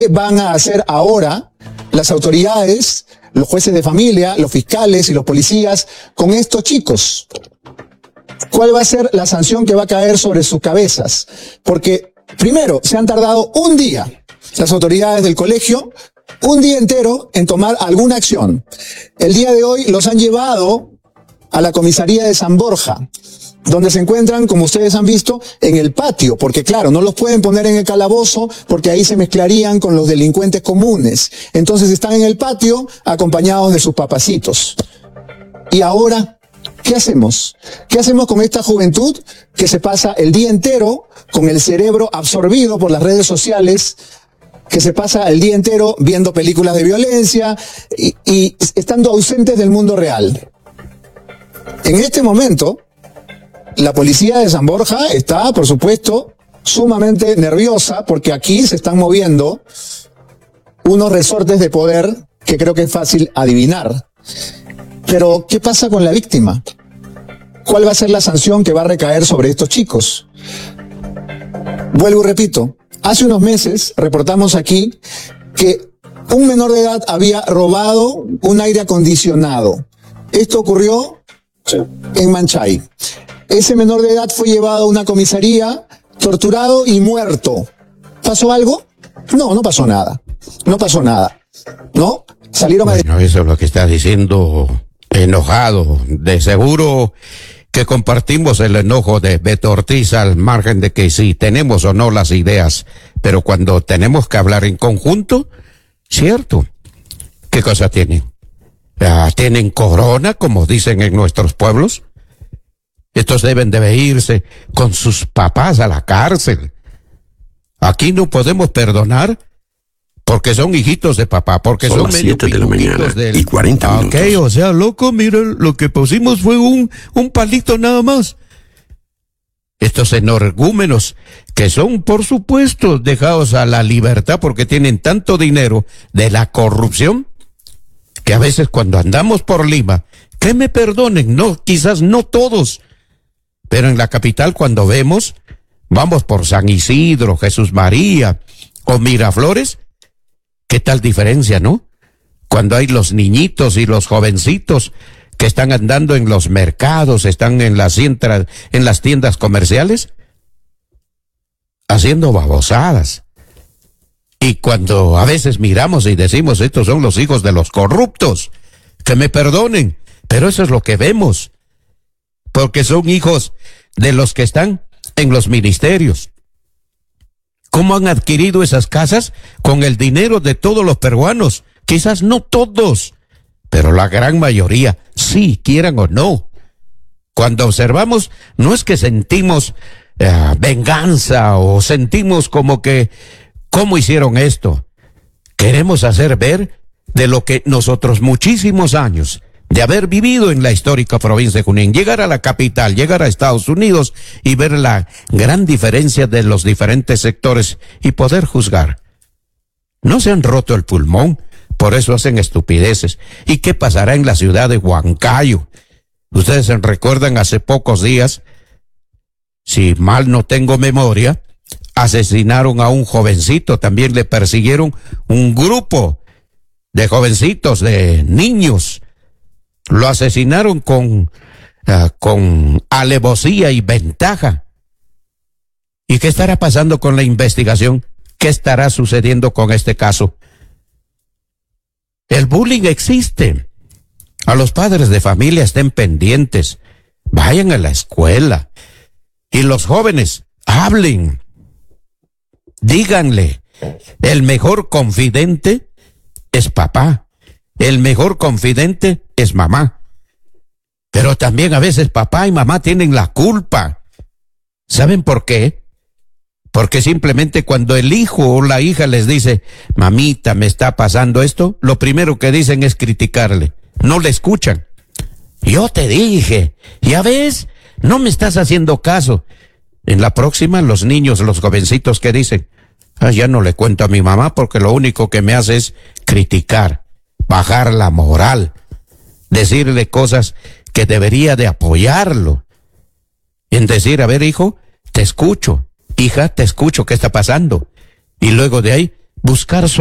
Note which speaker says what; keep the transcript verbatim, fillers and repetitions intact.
Speaker 1: van a hacer ahora las autoridades, los jueces de familia, los fiscales y los policías con estos chicos? ¿Cuál va a ser la sanción que va a caer sobre sus cabezas? Porque, primero, se han tardado un día las autoridades del colegio, un día entero en tomar alguna acción. El día de hoy los han llevado a la comisaría de San Borja, donde se encuentran, como ustedes han visto, en el patio, porque claro, no los pueden poner en el calabozo porque ahí se mezclarían con los delincuentes comunes. Entonces están en el patio acompañados de sus papacitos. Y ahora, ¿qué hacemos? ¿Qué hacemos con esta juventud que se pasa el día entero con el cerebro absorbido por las redes sociales, que se pasa el día entero viendo películas de violencia y, y estando ausentes del mundo real? En este momento, la policía de San Borja está, por supuesto, sumamente nerviosa porque aquí se están moviendo unos resortes de poder que creo que es fácil adivinar. Pero, ¿qué pasa con la víctima? ¿Cuál va a ser la sanción que va a recaer sobre estos chicos? Vuelvo y repito, hace unos meses reportamos aquí que un menor de edad había robado un aire acondicionado. Esto ocurrió en Manchay. Ese menor de edad fue llevado a una comisaría, torturado y muerto. ¿Pasó algo? No, no pasó nada. No pasó nada. ¿No? Salieron a...
Speaker 2: Bueno, eso es lo que está diciendo, enojado. De seguro que compartimos el enojo de Beto Ortiz, al margen de que sí tenemos o no las ideas, pero cuando tenemos que hablar en conjunto, cierto. ¿Qué cosa tienen? Ah, ¿tienen corona, como dicen en nuestros pueblos? Estos deben de irse con sus papás a la cárcel. Aquí no podemos perdonar porque son hijitos de papá, porque son,
Speaker 3: son las siete de la mañana del... y cuarenta minutos.
Speaker 2: Ok, o sea, loco, mira, lo que pusimos fue un, un palito nada más. Estos energúmenos, que son, por supuesto, dejados a la libertad porque tienen tanto dinero de la corrupción, que a veces cuando andamos por Lima, que me perdonen, no, quizás no todos, pero en la capital cuando vemos, vamos por San Isidro, Jesús María o Miraflores, ¿qué tal diferencia, no? Cuando hay los niñitos y los jovencitos que están andando en los mercados, están en las, en las tiendas comerciales, haciendo babosadas. Y cuando a veces miramos y decimos, estos son los hijos de los corruptos, que me perdonen, pero eso es lo que vemos. Porque son hijos de los que están en los ministerios. ¿Cómo han adquirido esas casas? Con el dinero de todos los peruanos. Quizás no todos, pero la gran mayoría, sí, quieran o no. Cuando observamos, no es que sentimos eh, venganza o sentimos como que, ¿cómo hicieron esto? Queremos hacer ver de lo que nosotros muchísimos años de haber vivido en la histórica provincia de Junín, llegar a la capital, llegar a Estados Unidos y ver la gran diferencia de los diferentes sectores y poder juzgar. No se han roto el pulmón, por eso hacen estupideces. ¿Y qué pasará en la ciudad de Huancayo? Ustedes se recuerdan hace pocos días, si mal no tengo memoria, asesinaron a un jovencito, también le persiguieron un grupo de jovencitos, de niños. Lo asesinaron con, uh, con alevosía y ventaja. ¿Y qué estará pasando con la investigación? ¿Qué estará sucediendo con este caso? El bullying existe. A los padres de familia estén pendientes. Vayan a la escuela. Y los jóvenes, hablen. Díganle. El mejor confidente es papá. El mejor confidente es mamá. Pero también a veces papá y mamá tienen la culpa. ¿Saben por qué? Porque simplemente cuando el hijo o la hija les dice, mamita, me está pasando esto, lo primero que dicen es criticarle. No le escuchan. Yo te dije, ya ves, no me estás haciendo caso. En la próxima, los niños, los jovencitos que dicen, ah, ya no le cuento a mi mamá porque lo único que me hace es criticar, bajar la moral, decirle cosas que debería de apoyarlo. En decir, a ver, hijo, te escucho. Hija, te escucho, ¿qué está pasando? Y luego de ahí, buscar